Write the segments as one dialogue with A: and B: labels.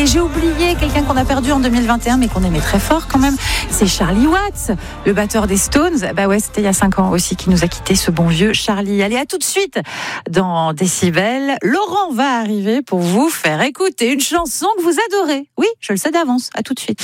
A: Et j'ai oublié quelqu'un qu'on a perdu en 2021, mais qu'on aimait très fort quand même. C'est Charlie Watts, le batteur des Stones. Bah ouais, c'était il y a 5 ans aussi qui nous a quitté, ce bon vieux Charlie. Allez, à tout de suite dans Décibel. Laurent va arriver pour vous faire écouter une chanson que vous adorez. Oui, je le sais d'avance. À tout de suite.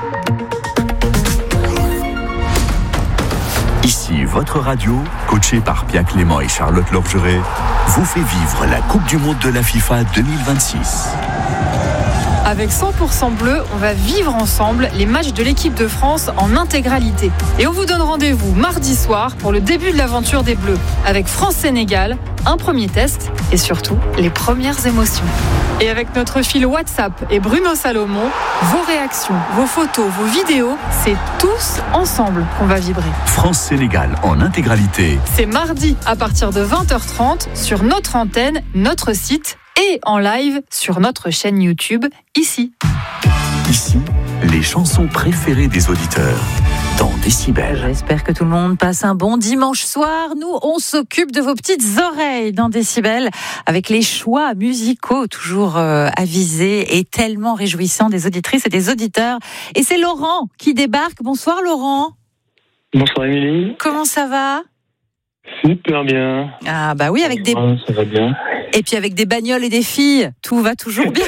B: Ici, votre radio, coachée par Pierre Clément et Charlotte Lorgeret, vous fait vivre la Coupe du Monde de la FIFA 2026.
C: Avec 100% bleu, on va vivre ensemble les matchs de l'équipe de France en intégralité. Et on vous donne rendez-vous mardi soir pour le début de l'aventure des Bleus. Avec France-Sénégal, un premier test et surtout les premières émotions. Et avec notre fil WhatsApp et Bruno Salomon, vos réactions, vos photos, vos vidéos, c'est tous ensemble qu'on va vibrer.
B: France-Sénégal en intégralité.
C: C'est mardi à partir de 20h30 sur notre antenne, notre site et en live sur notre chaîne YouTube, ici.
B: Ici, les chansons préférées des auditeurs dans Décibel.
A: J'espère que tout le monde passe un bon dimanche soir. Nous, on s'occupe de vos petites oreilles dans Décibel avec les choix musicaux toujours avisés et tellement réjouissants des auditrices et des auditeurs. Et c'est Laurent qui débarque. Bonsoir Laurent.
D: Bonsoir Émilie.
A: Comment ça va ?
D: Super bien.
A: Ah bah oui, avec des...
D: Ça va bien.
A: Et puis avec des bagnoles et des filles, tout va toujours bien.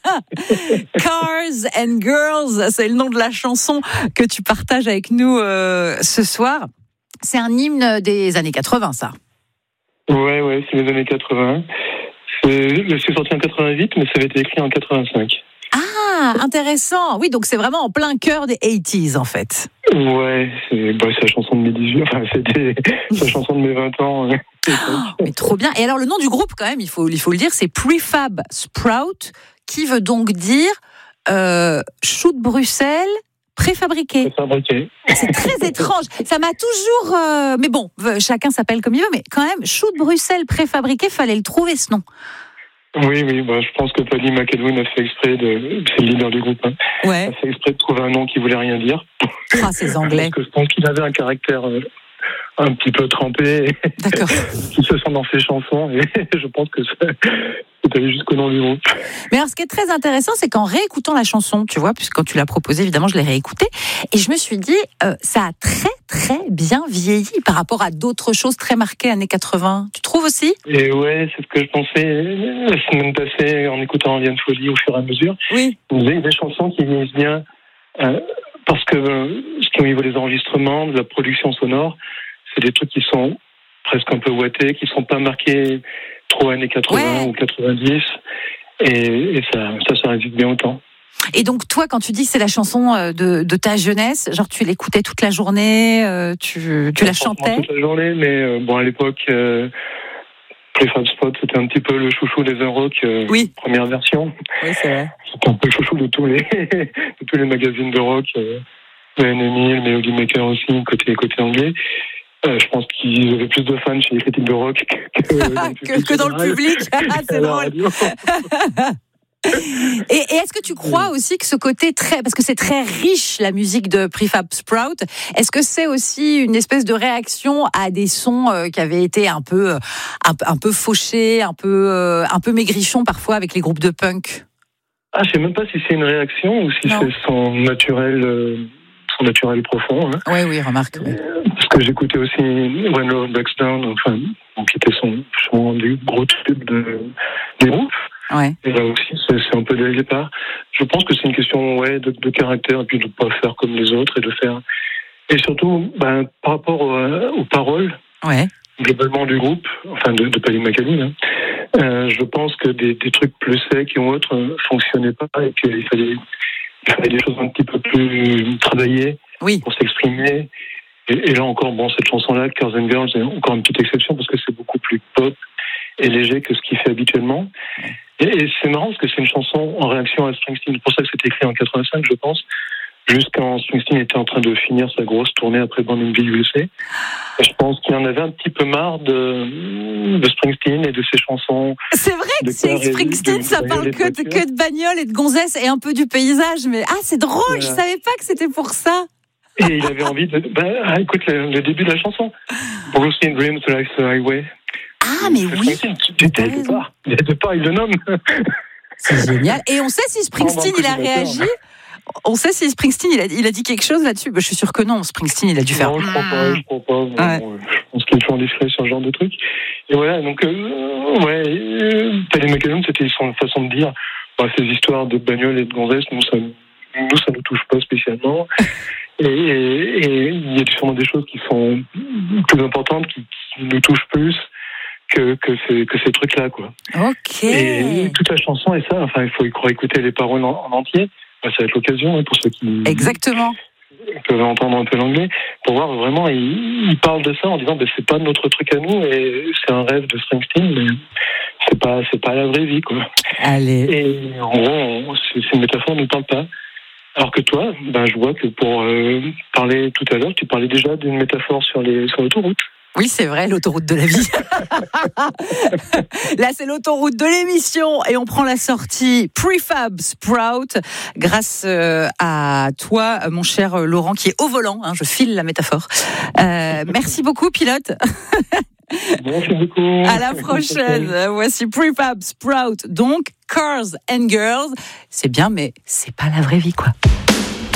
A: Cars and Girls, c'est le nom de la chanson que tu partages avec nous ce soir. C'est un hymne des années 80, ça.
D: Ouais, c'est les années 80. C'est sorti en 88, mais ça avait été écrit en 85.
A: Ah, intéressant. Oui, donc c'est vraiment en plein cœur des 80s, en fait.
D: Ouais, c'est la chanson de mes 18 ans. Enfin, c'était la chanson de mes 20 ans.
A: Mais trop bien. Et alors, le nom du groupe, quand même, il faut le dire, c'est Prefab Sprout, qui veut donc dire chou de Bruxelles préfabriqué. C'est très étrange. Ça m'a toujours... mais bon, chacun s'appelle comme il veut, mais quand même, chou de Bruxelles préfabriqué, fallait le trouver, ce nom.
D: Oui, je pense que Paddy McElwain a fait exprès c'est le leader du groupe,
A: ouais.
D: A fait exprès de trouver un nom qui voulait rien dire.
A: Ah, ces Anglais.
D: Parce que je pense qu'il avait un caractère un petit peu trempé.
A: D'accord.
D: Qui se sent dans ses chansons, et je pense que c'est allé jusqu'au nom du groupe.
A: Mais alors, ce qui est très intéressant, c'est qu'en réécoutant la chanson, tu vois, puisque quand tu l'as proposée, évidemment, je l'ai réécoutée, et je me suis dit, ça a très, très bien vieilli par rapport à d'autres choses très marquées années 80. Tu trouves aussi ?
D: Et ouais, c'est ce que je pensais la semaine passée en écoutant Liane Folie au fur et à mesure.
A: Oui.
D: Des chansons qui vieillissent bien, parce que au niveau des enregistrements, de la production sonore, c'est des trucs qui sont presque un peu ouatés, qui ne sont pas marqués trop années 80 ou 90, et ça résiste bien autant.
A: Et donc toi, quand tu dis que c'est la chanson de ta jeunesse, genre tu l'écoutais toute la journée, tu la chantais ?
D: Toute la journée, mais à l'époque, Prefab Sprout, c'était un petit peu le chouchou des Un-Rock, première version.
A: Oui, c'est vrai.
D: C'était un peu le chouchou de tous les magazines de rock, NME, Melody Maker aussi, côté anglais. Je pense qu'ils avaient plus de fans chez les critiques de rock
A: que dans le public. C'est drôle. Et est-ce que tu crois aussi que ce côté parce que c'est très riche la musique de Prefab Sprout, est-ce que c'est aussi une espèce de réaction à des sons qui avaient été un peu fauchés, un peu maigrichons parfois avec les groupes de punk ?
D: Ah, je sais même pas si c'est une réaction ou si c'est son naturel profond.
A: Oui, remarque.
D: Parce que j'écoutais aussi When Love Backs Down, qui était son du gros tube des groupes.
A: Ouais.
D: Et là aussi, c'est un peu dès le départ. Je pense que c'est une question de caractère, et puis de ne pas faire comme les autres, et de faire... Et surtout, par rapport aux paroles, globalement du groupe, de Paddy McElwain, je pense que des trucs plus secs ou autres fonctionnaient pas, et qu'il fallait des choses un petit peu plus travaillées pour s'exprimer. Et là encore, cette chanson-là, Cars and Girls, c'est encore une petite exception parce que c'est beaucoup plus pop et léger que ce qu'il fait habituellement. Et c'est marrant parce que c'est une chanson en réaction à Springsteen. C'est pour ça que c'était écrit en 85, je pense, jusqu'à Springsteen était en train de finir sa grosse tournée après Born in the USA. Et je pense qu'il en avait un petit peu marre de Springsteen et de ses chansons.
A: C'est vrai que c'est Springsteen, ça parle que de bagnole et de gonzesse et un peu du paysage. Mais c'est drôle, voilà. Je savais pas que c'était pour ça.
D: Et il avait envie de... écoute, le début de la chanson. Bruce in Dreams, Life's the Highway.
A: Ah, mais oui.
D: Dès le départ, il le nomme.
A: C'est génial. Et on sait si Springsteen, il a réagi. On sait si Springsteen, il a dit quelque chose là-dessus. Je suis sûre que non. Springsteen, il a dû faire.
D: Non, je crois pas. Ouais. Je pense qu'il est toujours discret sur ce genre de truc. Et voilà, donc, Paddy McAloon, c'était son façon de dire, ces histoires de bagnole et de gonzesse, ça nous touche pas spécialement. Et il y a sûrement des choses qui sont plus importantes, qui nous touchent plus que ces trucs-là, quoi.
A: Ok.
D: Et toute la chanson est ça. Enfin, il faut écouter les paroles en entier. Ça va être l'occasion pour ceux qui
A: exactement
D: peuvent entendre un peu l'anglais, pour voir vraiment, il parle de ça en disant c'est pas notre truc à nous, et c'est un rêve de Springsteen, mais c'est pas la vraie vie, quoi.
A: Allez.
D: Et en gros, ces métaphores ne parlent pas. Alors que toi, je vois que pour parler tout à l'heure, tu parlais déjà d'une métaphore sur l'autoroute.
A: Oui, c'est vrai, l'autoroute de la vie. Là, c'est l'autoroute de l'émission et on prend la sortie Prefab Sprout grâce à toi, mon cher Laurent, qui est au volant. Je file la métaphore. Merci beaucoup, pilote.
D: Merci beaucoup.
A: À la prochaine. Voici Prefab Sprout, donc Cars and Girls. C'est bien, mais c'est pas la vraie vie, quoi.